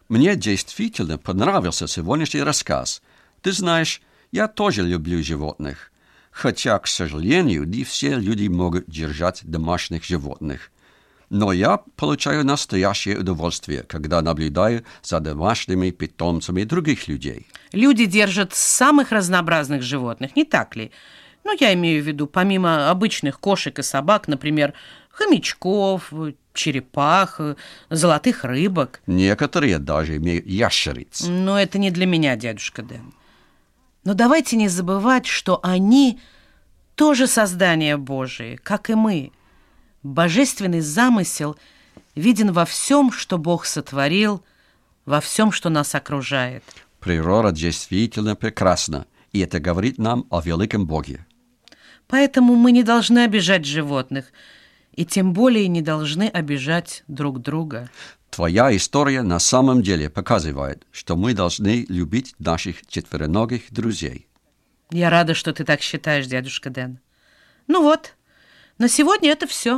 Мне действительно понравился сегодняшний рассказ. Ты знаешь, я тоже люблю животных. Хотя, к сожалению, не все люди могут держать домашних животных. Но я получаю настоящее удовольствие, когда наблюдаю за домашними питомцами других людей. Люди держат самых разнообразных животных, не так ли? Ну, я имею в виду, помимо обычных кошек и собак, например, хомячков, черепах, золотых рыбок. Некоторые даже имеют ящериц. Но это не для меня, дядюшка Дэн. Но давайте не забывать, что они тоже создания Божии, как и мы. Божественный замысел виден во всем, что Бог сотворил, во всем, что нас окружает. Природа действительно прекрасна, и это говорит нам о великом Боге. Поэтому мы не должны обижать животных, и тем более не должны обижать друг друга. Твоя история на самом деле показывает, что мы должны любить наших четвероногих друзей. Я рада, что ты так считаешь, дядюшка Дэн. Ну вот, на сегодня это все.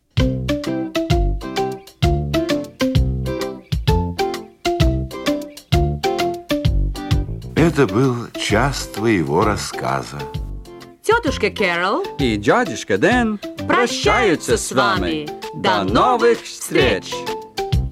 Это был час твоего рассказа. Тетушка Кэрол И дядюшка Дэн прощаются с вами. До новых встреч!